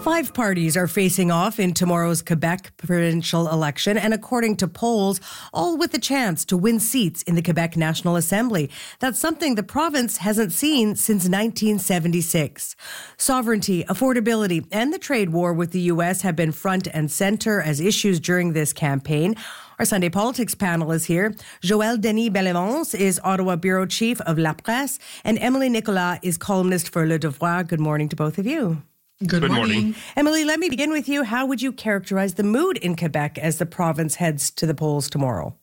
5 parties are facing off in tomorrow's Quebec provincial election, and according to polls, all with a chance to win seats in the Quebec National Assembly. That's something the province hasn't seen since 1976. Sovereignty, affordability, and the trade war with the U.S. have been front and center as issues during this campaign. Our Sunday Politics panel is here. Joël Denis Bellemons is Ottawa Bureau Chief of La Presse, and Emily Nicolas is columnist for Le Devoir. Good morning to both of you. Good morning. Emily, let me begin with you. How would you characterize the mood in Quebec as the province heads to the polls tomorrow?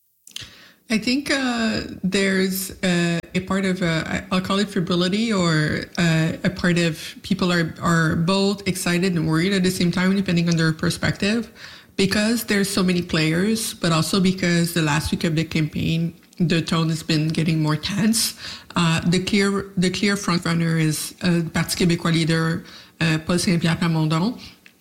I think there's a part of, I'll call it febrility, or a part of people are both excited and worried at the same time, depending on their perspective, because there's so many players, but also because the last week of the campaign, the tone has been getting more tense. The clear front runner is Parti québécois leader Paul Saint-Pierre Plamondon.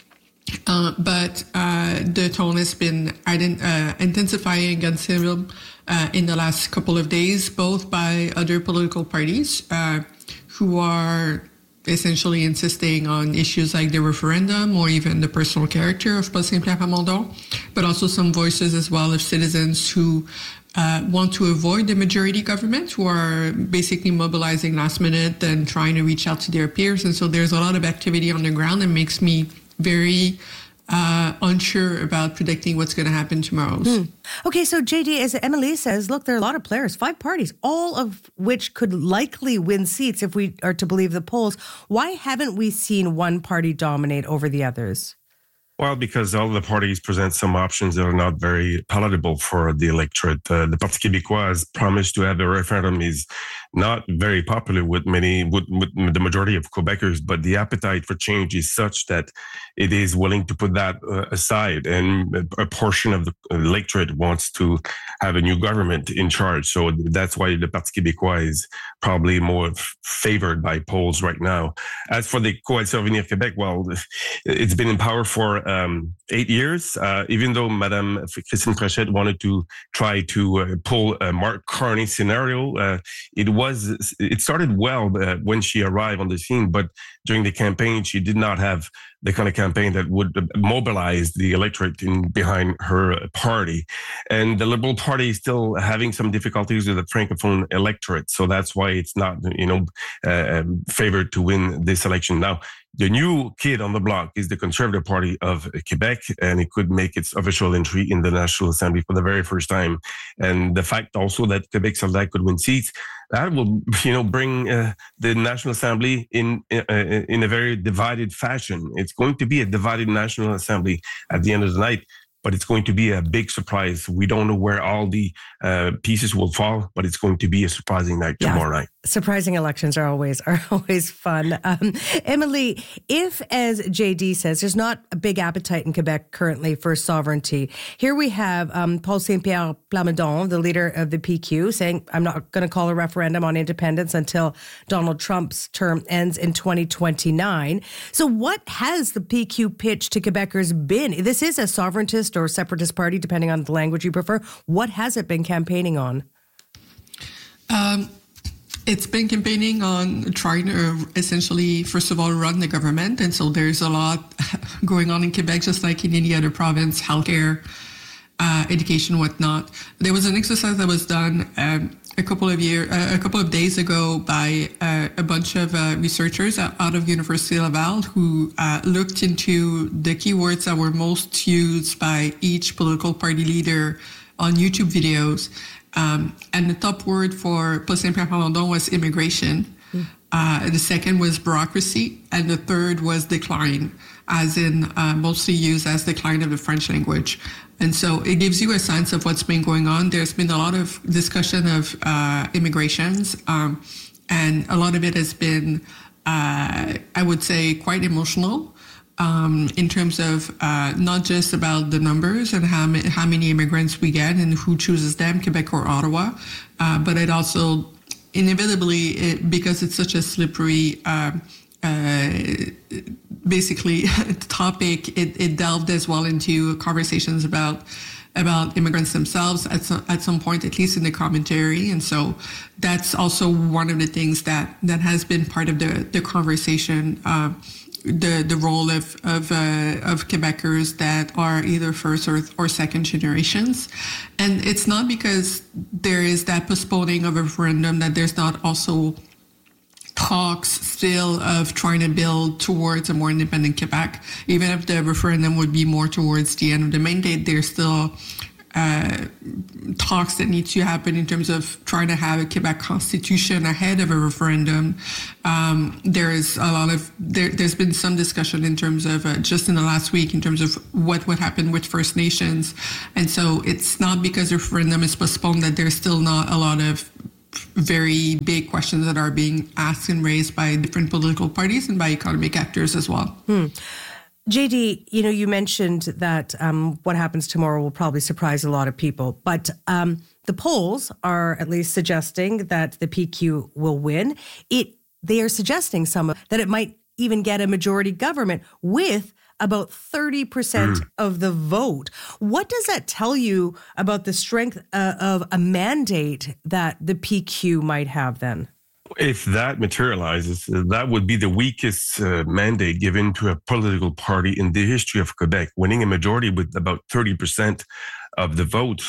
But the tone has been intensifying against him in the last couple of days, both by other political parties who are essentially insisting on issues like the referendum or even the personal character of Paul Saint-Pierre Plamondon, but also some voices as well of citizens who want to avoid the majority government, who are basically mobilizing last minute and trying to reach out to their peers. And so there's a lot of activity on the ground that makes me very unsure about predicting what's going to happen tomorrow. Okay, so JD, as Emily says, look, there are a lot of players, 5 parties, all of which could likely win seats if we are to believe the polls. Why haven't we seen one party dominate over the others? Well, because all the parties present some options that are not very palatable for the electorate. The Parti québécois has promised to have a referendum is not very popular with the majority of Quebecers, but the appetite for change is such that it is willing to put that aside. And a portion of the electorate wants to have a new government in charge. So that's why the Parti québécois is probably more favored by polls right now. As for the Coalition Avenir Québec, well, it's been in power for 8 years, even though Madame Christine Frechette wanted to try to pull a Mark Carney scenario. It started well when she arrived on the scene, but during the campaign, she did not have the kind of campaign that would mobilize the electorate behind her party. And the Liberal Party is still having some difficulties with the Francophone electorate. So that's why it's not, favored to win this election. Now, the new kid on the block is the Conservative Party of Quebec, and it could make its official entry in the National Assembly for the very first time. And the fact also that Quebec Solidaire could win seats, that will, bring the National Assembly in a very divided fashion. It's going to be a divided National Assembly at the end of the night, but it's going to be a big surprise. We don't know where all the pieces will fall, but it's going to be a surprising night tomorrow night. Surprising elections are always fun. Emily, if, as JD says, there's not a big appetite in Quebec currently for sovereignty, here we have Paul Saint-Pierre Plamondon, the leader of the PQ, saying, I'm not going to call a referendum on independence until Donald Trump's term ends in 2029. So what has the PQ pitch to Quebecers been? This is a sovereigntist or separatist party, depending on the language you prefer. What has it been campaigning on? It's been campaigning on trying to essentially, first of all, run the government. And so there's a lot going on in Quebec, just like in any other province, healthcare, education, whatnot. There was an exercise that was done a couple of days ago by a bunch of researchers out of University Laval who looked into the keywords that were most used by each political party leader on YouTube videos. And the top word for Paul Saint-Pierre Plamondon was immigration. The second was bureaucracy. And the third was decline, as in mostly used as decline of the French language. And so it gives you a sense of what's been going on. There's been a lot of discussion of immigrations, and a lot of it has been, I would say, quite emotional. In terms of not just about the numbers and how many immigrants we get and who chooses them, Quebec or Ottawa, but it also inevitably, because it's such a slippery basically topic, it delved as well into conversations about immigrants themselves at some point, at least in the commentary. And so that's also one of the things that has been part of the conversation the role of Quebecers that are either first or second generations. And it's not because there is that postponing of a referendum that there's not also talks still of trying to build towards a more independent Quebec. Even if the referendum would be more towards the end of the mandate, there's still talks that need to happen in terms of trying to have a Quebec constitution ahead of a referendum. There's been some discussion in terms of just in the last week in terms of what would happen with First Nations. And so it's not because the referendum is postponed that there's still not a lot of very big questions that are being asked and raised by different political parties and by economic actors as well. JD, you mentioned that what happens tomorrow will probably surprise a lot of people, but the polls are at least suggesting that the PQ will win. They are suggesting that it might even get a majority government with about 30% of the vote. What does that tell you about the strength of a mandate that the PQ might have then? If that materializes, that would be the weakest mandate given to a political party in the history of Quebec, winning a majority with about 30% of the vote.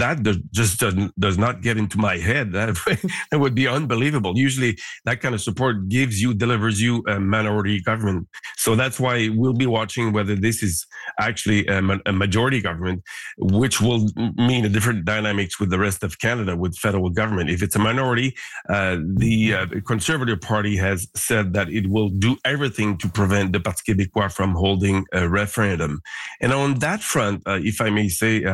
Does not get into my head. That would be unbelievable. Usually that kind of support delivers you a minority government. So that's why we'll be watching whether this is actually a majority government, which will mean a different dynamics with the rest of Canada, with federal government. If it's a minority, the Conservative Party has said that it will do everything to prevent the Parti québécois from holding a referendum. And on that front, if I may say,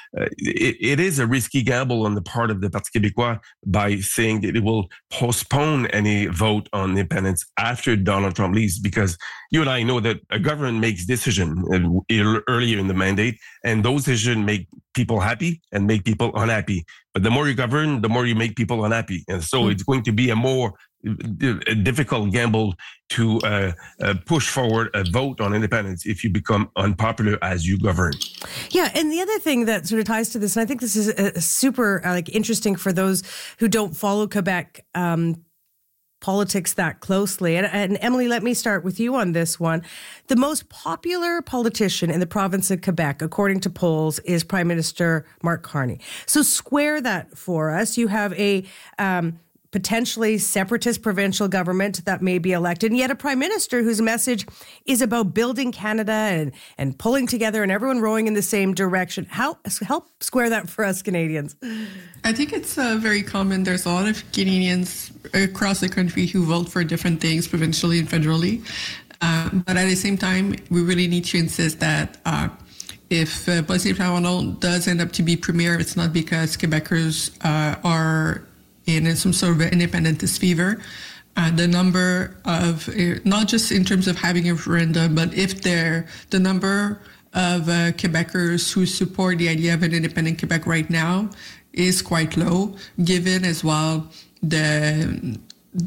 it is a risky gamble on the part of the Parti québécois by saying that it will postpone any vote on independence after Donald Trump leaves, because you and I know that a government makes decisions earlier in the mandate, and those decisions make people happy and make people unhappy. But the more you govern, the more you make people unhappy. And so it's going to be a more difficult gamble to push forward a vote on independence if you become unpopular as you govern. Yeah, and the other thing that sort of ties to this, and I think this is super interesting for those who don't follow Quebec politics that closely. And Emily, let me start with you on this one. The most popular politician in the province of Quebec, according to polls, is Prime Minister Mark Carney. So square that for us. You have a potentially separatist provincial government that may be elected, and yet a prime minister whose message is about building Canada and pulling together and everyone rowing in the same direction. Help square that for us Canadians. I think it's very common. There's a lot of Canadians across the country who vote for different things provincially and federally. But at the same time, we really need to insist that if Paul Saint-Pierre does end up to be premier, it's not because Quebecers are in some sort of independentist fever. The number of, not just in terms of having a referendum, but if the number of Quebecers who support the idea of an independent Quebec right now is quite low, given as well the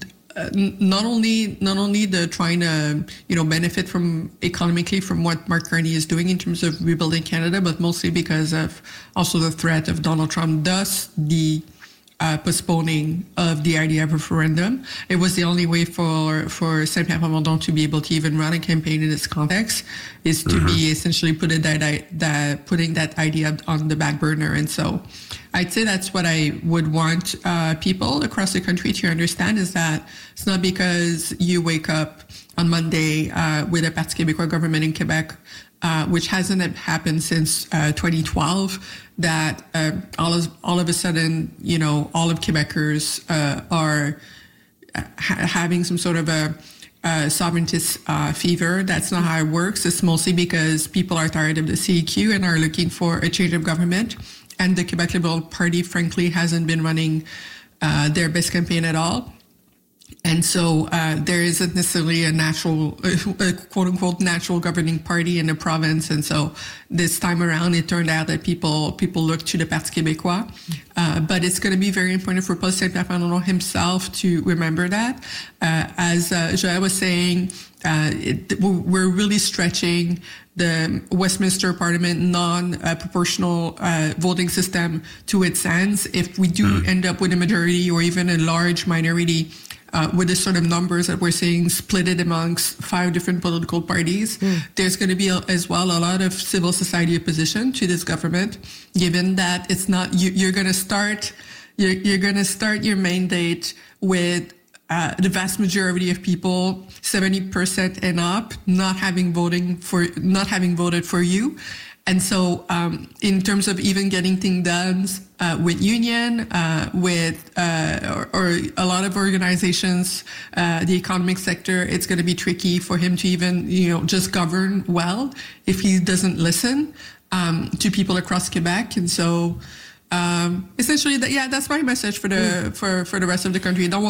not only the trying to benefit from economically from what Mark Carney is doing in terms of rebuilding Canada, but mostly because of also the threat of Donald Trump, thus the postponing of the idea of referendum. It was the only way for Saint-Pierre Plamondon to be able to even run a campaign in this context, is to be essentially putting that idea on the back burner. And so I'd say that's what I would want people across the country to understand, is that it's not because you wake up on Monday with a Parti québécois government in Quebec, which hasn't happened since 2012, that all of a sudden, all of Quebecers are having some sort of a sovereigntist fever. That's not how it works. It's mostly because people are tired of the CEQ and are looking for a change of government. And the Quebec Liberal Party, frankly, hasn't been running their best campaign at all. And so there isn't necessarily a natural, quote unquote, natural governing party in the province. And so this time around, it turned out that people look to the Parti québécois. But it's going to be very important for Paul Saint-Pierre Plamondon himself to remember that. As Joël was saying, we're really stretching the Westminster Parliament non-proportional voting system to its ends. If we do end up with a majority or even a large minority with the sort of numbers that we're seeing split it amongst 5 different political parties, there's going to be as well a lot of civil society opposition to this government, given that it's not, you're going to start your mandate with the vast majority of people, 70% and up, not having voted for you. And so in terms of even getting things done with union, with or a lot of organizations, the economic sector, it's going to be tricky for him to even, just govern well if he doesn't listen to people across Quebec. And so essentially, that's my message for the rest of the country. Don't